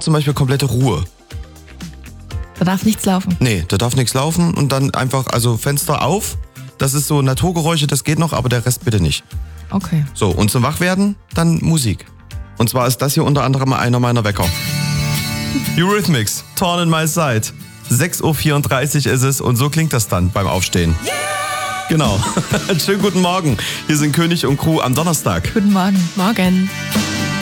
zum Beispiel komplette Ruhe. Da darf nichts laufen. Nee, da darf nichts laufen und dann einfach, also Fenster auf. Das ist so Naturgeräusche, das geht noch, aber der Rest bitte nicht. Okay. So, und zum Wachwerden dann Musik. Und zwar ist das hier unter anderem einer meiner Wecker. Eurythmics, Torn in My Side. 6.34 Uhr ist es und so klingt das dann beim Aufstehen. Genau. Schönen guten Morgen. Hier sind König und Crew am Donnerstag. Guten Morgen. Morgen.